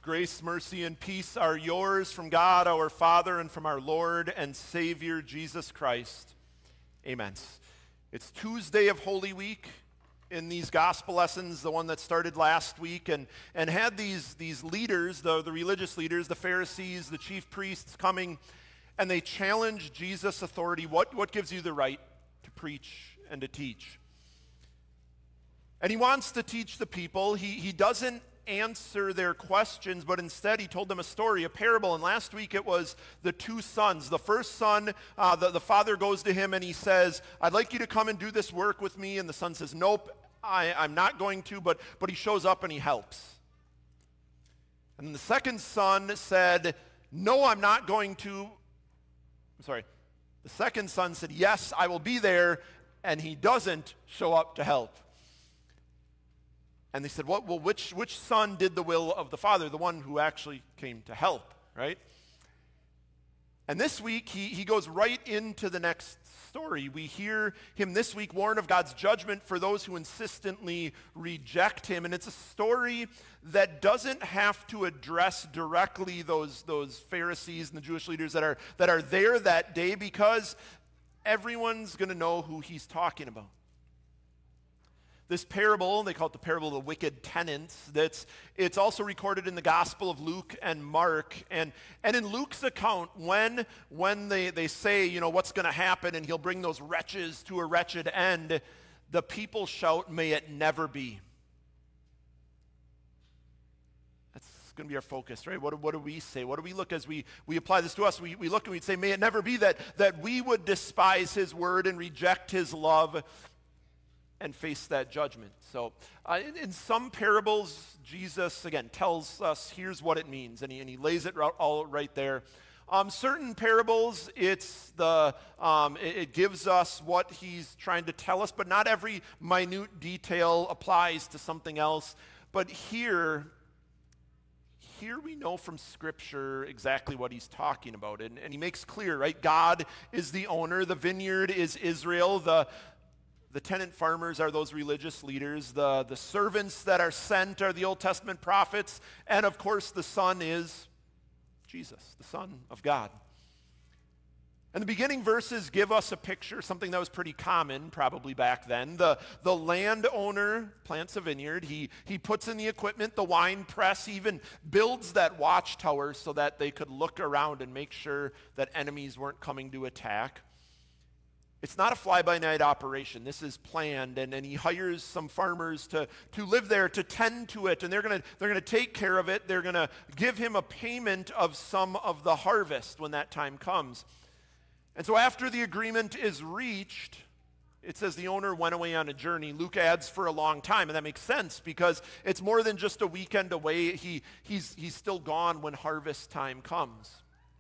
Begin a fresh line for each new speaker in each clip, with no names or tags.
Grace, mercy, and peace are yours from God our Father and from our Lord and Savior Jesus Christ. Amen. It's Tuesday of Holy Week in these gospel lessons, the one that started last week, and had these leaders, the religious leaders, the Pharisees, the chief priests coming, and they challenged Jesus' authority. What gives you the right to preach and to teach? And he wants to teach the people. He doesn't answer their questions, but instead he told them a story, a parable. And last week it was the two sons. The first son, the father goes to him and he says, I'd like you to come and do this work with me. And the son says, nope, I'm not going to, but he shows up and he helps. And then the second son said, no, I'm not going to. The second son said, yes, I will be there, and he doesn't show up to help. And they said, well, which son did the will of the Father? The one who actually came to help, right? And this week, he goes right into the next story. We hear him this week warn of God's judgment for those who insistently reject him. And it's a story that doesn't have to address directly those Pharisees and the Jewish leaders that are there that day, because everyone's going to know who he's talking about. This parable, they call it the parable of the wicked tenants, it's also recorded in the Gospel of Luke and Mark. And in Luke's account, when they say, what's going to happen, and he'll bring those wretches to a wretched end, the people shout, may it never be. That's going to be our focus, right? What do we say? What do we look as we apply this to us? We look and we say, may it never be that we would despise his word and reject his love and face that judgment. So in some parables, Jesus, again, tells us here's what it means, and he lays it all right there. Certain parables, it gives us what he's trying to tell us, but not every minute detail applies to something else. But here we know from Scripture exactly what he's talking about, and he makes clear, right? God is the owner, the vineyard is Israel, the tenant farmers are those religious leaders. The servants that are sent are the Old Testament prophets. And of course, the Son is Jesus, the Son of God. And the beginning verses give us a picture, something that was pretty common probably back then. The landowner plants a vineyard. He puts in the equipment, the wine press, even builds that watchtower so that they could look around and make sure that enemies weren't coming to attack. It's not a fly-by-night operation. This is planned, and he hires some farmers to live there, to tend to it, and they're gonna take care of it. They're gonna give him a payment of some of the harvest when that time comes. And so after the agreement is reached, it says the owner went away on a journey. Luke adds for a long time, and that makes sense because it's more than just a weekend away. He's still gone when harvest time comes.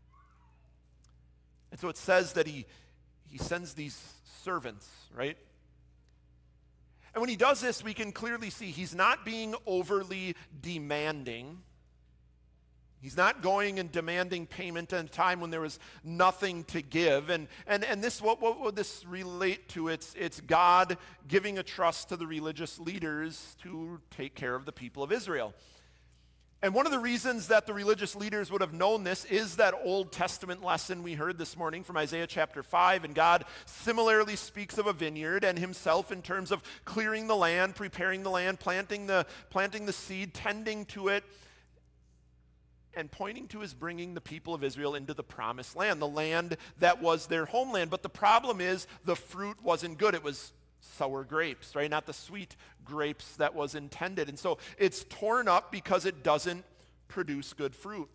And so it says that he sends these servants, right? And when he does this, we can clearly see he's not being overly demanding. He's not going and demanding payment at a time when there was nothing to give. And this, what would this relate to? It's God giving a trust to the religious leaders to take care of the people of Israel. And one of the reasons that the religious leaders would have known this is that Old Testament lesson we heard this morning from Isaiah chapter 5. And God similarly speaks of a vineyard and himself in terms of clearing the land, preparing the land, planting the seed, tending to it, and pointing to his bringing the people of Israel into the promised land, the land that was their homeland. But the problem is the fruit wasn't good. It was sour grapes, right? Not the sweet grapes that was intended. And so it's torn up because it doesn't produce good fruit.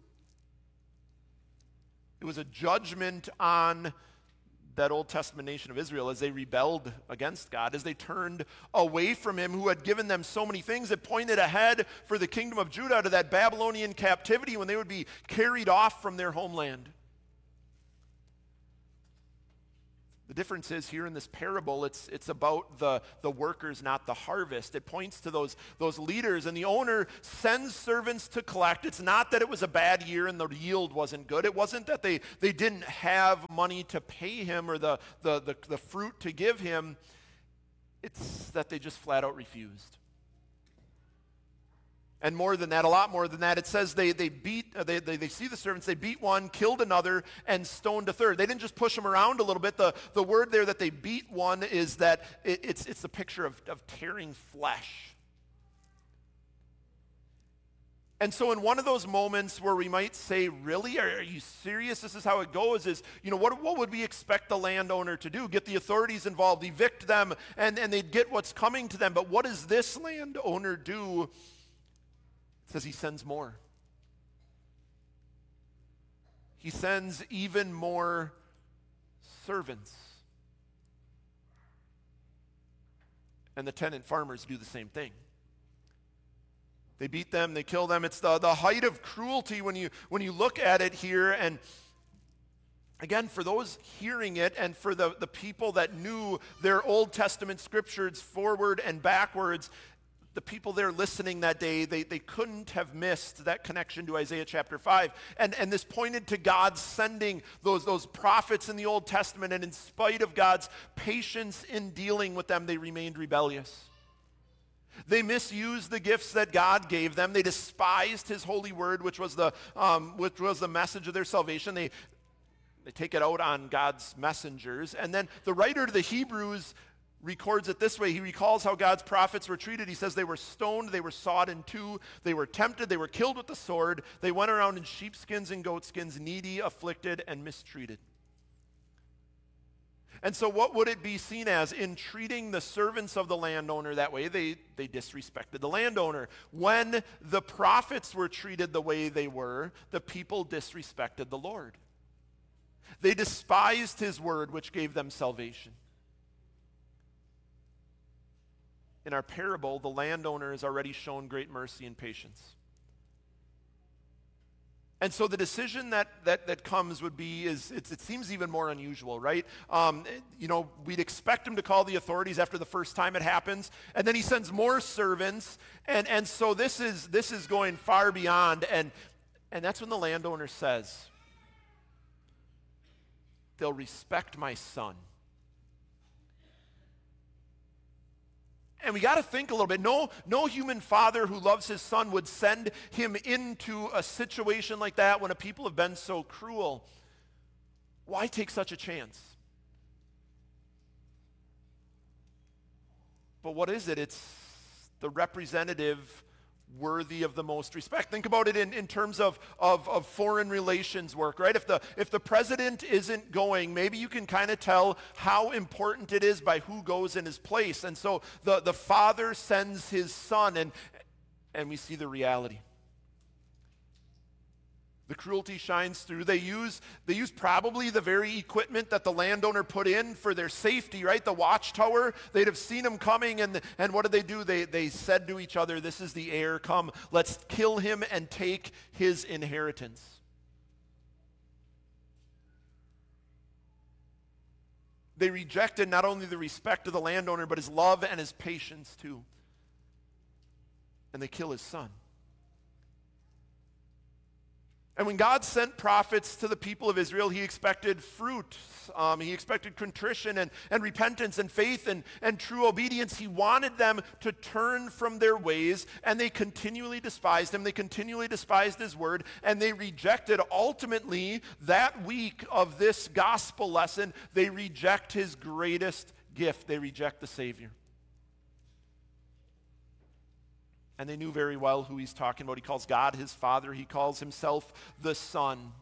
It was a judgment on that Old Testament nation of Israel as they rebelled against God, as they turned away from him who had given them so many things. It pointed ahead for the kingdom of Judah to that Babylonian captivity when they would be carried off from their homeland. The difference is here in this parable, it's about the workers, not the harvest. It points to those leaders, and the owner sends servants to collect. It's not that it was a bad year and the yield wasn't good. It wasn't that they didn't have money to pay him or the fruit to give him. It's that they just flat out refused. And more than that, a lot more than that, it says they see the servants, they beat one, killed another, and stoned a third. They didn't just push them around a little bit. The word there that they beat one is that it's the picture of tearing flesh. And so in one of those moments where we might say, really, are you serious? This is how it goes, is, what would we expect the landowner to do? Get the authorities involved, evict them, and they'd get what's coming to them. But what does this landowner do? It says he sends more. He sends even more servants. And the tenant farmers do the same thing. They beat them, they kill them. It's the height of cruelty when you look at it here. And again, for those hearing it and for the people that knew their Old Testament scriptures forward and backwards, the people there listening that day, they couldn't have missed that connection to Isaiah chapter 5. And this pointed to God sending those prophets in the Old Testament, and in spite of God's patience in dealing with them, they remained rebellious. They misused the gifts that God gave them. They despised his holy word, which was the message of their salvation. They take it out on God's messengers. And then the writer to the Hebrews records it this way. He recalls how God's prophets were treated. He says they were stoned, they were sawed in two, they were tempted, they were killed with the sword. They went around in sheepskins and goatskins, needy, afflicted, and mistreated. And so what would it be seen as in treating the servants of the landowner that way? They disrespected the landowner. When the prophets were treated the way they were, the people disrespected the Lord. They despised his word, which gave them salvation. In our parable, the landowner has already shown great mercy and patience. And so the decision that comes would be, it seems even more unusual, right? We'd expect him to call the authorities after the first time it happens, and then he sends more servants, and so this is going far beyond, and that's when the landowner says, they'll respect my son. And we got to think a little bit. No human father who loves his son would send him into a situation like that when a people have been so cruel. Why take such a chance? But what is it? It's the representative worthy of the most respect. Think about it in terms of foreign relations work, right? If the president isn't going, maybe you can kind of tell how important it is by who goes in his place. And so the father sends his son, and we see the reality. The cruelty shines through. They use probably the very equipment that the landowner put in for their safety, right? The watchtower, they'd have seen him coming, and what did they do? They said to each other, this is the heir, come, let's kill him and take his inheritance. They rejected not only the respect of the landowner, but his love and his patience too. And they kill his son. And when God sent prophets to the people of Israel, he expected fruit. He expected contrition and repentance and faith and true obedience. He wanted them to turn from their ways, and they continually despised him. They continually despised his word, and they rejected, ultimately, that week of this gospel lesson, they reject his greatest gift. They reject the Savior. And they knew very well who he's talking about. He calls God his Father. He calls himself the Son.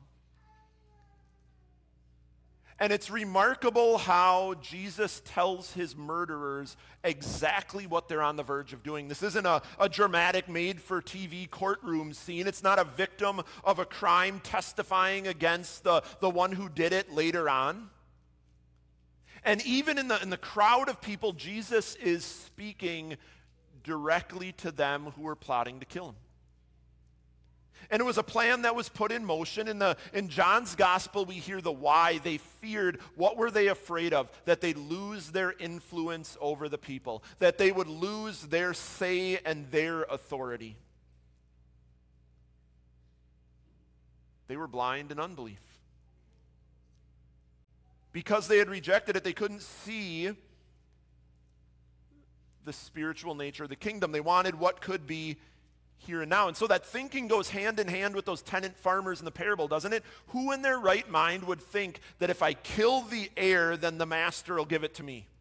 And it's remarkable how Jesus tells his murderers exactly what they're on the verge of doing. This isn't a dramatic made-for-TV courtroom scene. It's not a victim of a crime testifying against the one who did it later on. And even in the crowd of people, Jesus is speaking directly to them who were plotting to kill him. And it was a plan that was put in motion. In John's gospel, we hear the why. They feared. What were they afraid of? That they'd lose their influence over the people, that they would lose their say and their authority. They were blind in unbelief. Because they had rejected it, they couldn't see the spiritual nature of the kingdom. They wanted what could be here and now. And so that thinking goes hand in hand with those tenant farmers in the parable, doesn't it? Who in their right mind would think that if I kill the heir, then the master will give it to me?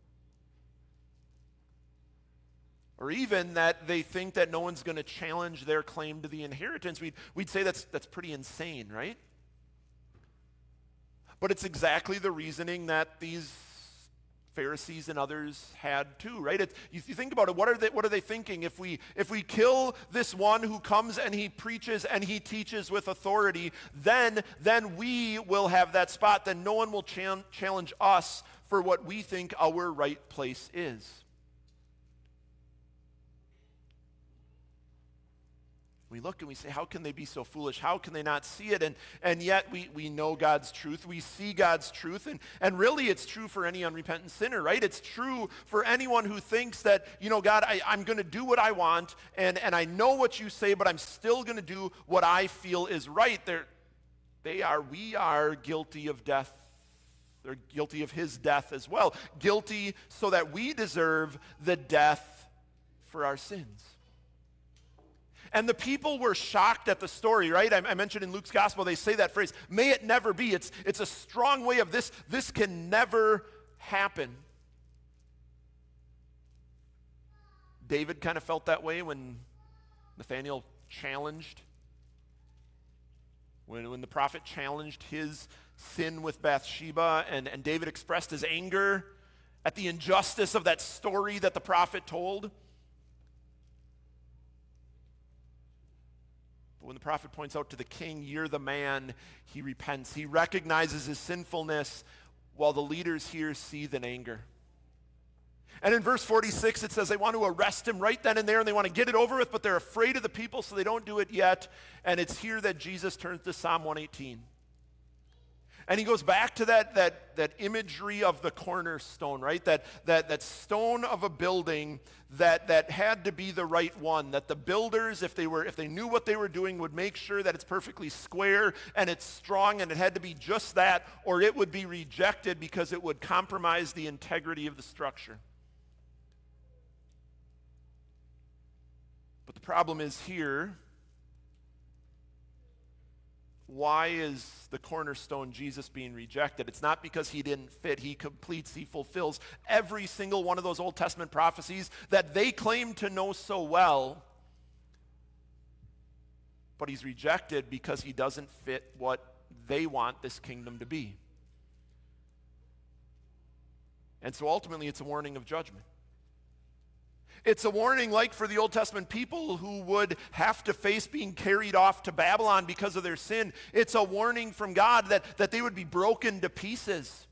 Or even that they think that no one's going to challenge their claim to the inheritance. We'd say that's pretty insane, right? But it's exactly the reasoning that these Pharisees and others had too, right? You think about it, what are they thinking? If we kill this one who comes and he preaches and he teaches with authority, then we will have that spot. Then no one will challenge us for what we think our right place is. We look and we say, how can they be so foolish? How can they not see it? And yet we know God's truth. We see God's truth. And really it's true for any unrepentant sinner, right? It's true for anyone who thinks that, God, I'm going to do what I want, and I know what you say, but I'm still going to do what I feel is right. We are guilty of death. They're guilty of his death as well. Guilty so that we deserve the death for our sins. And the people were shocked at the story, right? I mentioned in Luke's gospel, they say that phrase, may it never be. It's a strong way of this can never happen. David kind of felt that way when Nathanael challenged, when the prophet challenged his sin with Bathsheba, and David expressed his anger at the injustice of that story that the prophet told. When the prophet points out to the king, you're the man, he repents. He recognizes his sinfulness while the leaders here seethe in anger. And in verse 46, it says they want to arrest him right then and there, and they want to get it over with, but they're afraid of the people, so they don't do it yet. And it's here that Jesus turns to Psalm 118. And he goes back to that imagery of the cornerstone, right? That stone of a building that had to be the right one. That the builders, if they knew what they were doing, would make sure that it's perfectly square and it's strong, and it had to be just that, or it would be rejected because it would compromise the integrity of the structure. But the problem is here, why is the cornerstone Jesus being rejected? It's not because he didn't fit. He completes, he fulfills every single one of those Old Testament prophecies that they claim to know so well. But he's rejected because he doesn't fit what they want this kingdom to be. And so ultimately it's a warning of judgment. It's a warning like for the Old Testament people who would have to face being carried off to Babylon because of their sin. It's a warning from God that they would be broken to pieces.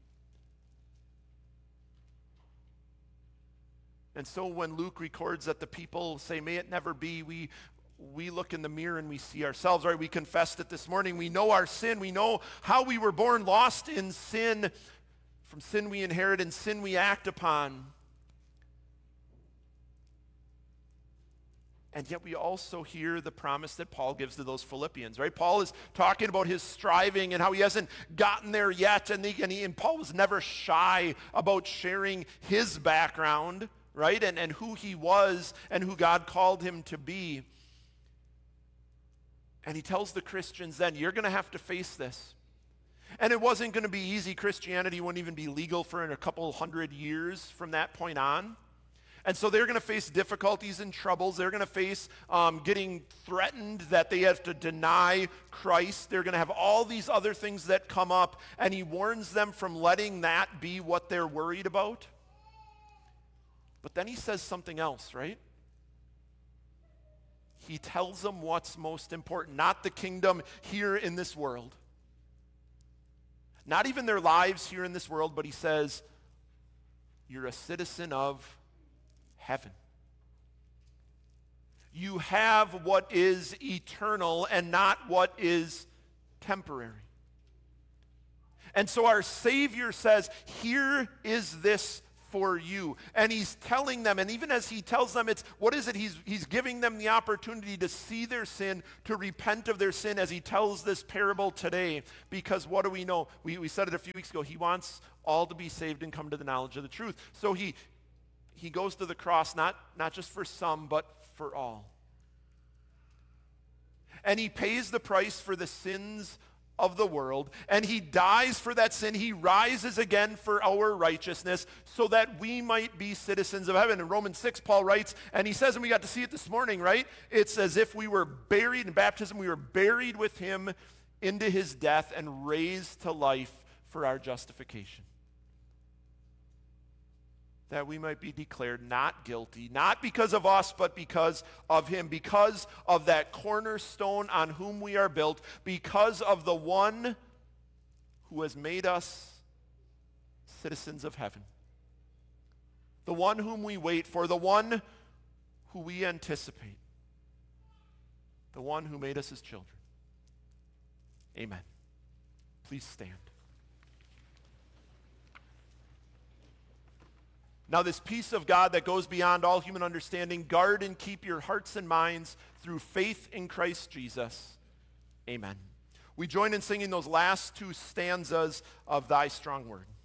And so when Luke records that the people say, may it never be, we look in the mirror and we see ourselves, right? We confessed it this morning. We know our sin. We know how we were born lost in sin. From sin we inherit and sin we act upon. And yet we also hear the promise that Paul gives to those Philippians, right? Paul is talking about his striving and how he hasn't gotten there yet. And Paul was never shy about sharing his background, right? And who he was and who God called him to be. And he tells the Christians then, you're going to have to face this. And it wasn't going to be easy. Christianity wouldn't even be legal for a couple hundred years from that point on. And so they're going to face difficulties and troubles. They're going to face getting threatened that they have to deny Christ. They're going to have all these other things that come up. And he warns them from letting that be what they're worried about. But then he says something else, right? He tells them what's most important. Not the kingdom here in this world. Not even their lives here in this world, but he says, you're a citizen of heaven. You have what is eternal and not what is temporary. And so our Savior says, here is this for you. And he's telling them, and even as he tells them, he's giving them the opportunity to see their sin, to repent of their sin as he tells this parable today. Because what do we know? We said it a few weeks ago. He wants all to be saved and come to the knowledge of the truth. So he goes to the cross, not just for some, but for all. and he pays the price for the sins of the world, and he dies for that sin. He rises again for our righteousness so that we might be citizens of heaven. In Romans 6, Paul writes, and he says, and we got to see it this morning, right? It's as if we were buried in baptism. We were buried with him into his death and raised to life for our justification, that we might be declared not guilty, not because of us, but because of him, because of that cornerstone on whom we are built, because of the one who has made us citizens of heaven, the one whom we wait for, the one who we anticipate, the one who made us his children. Amen. Please stand. Now this peace of God that goes beyond all human understanding, guard and keep your hearts and minds through faith in Christ Jesus. Amen. We join in singing those last two stanzas of Thy Strong Word.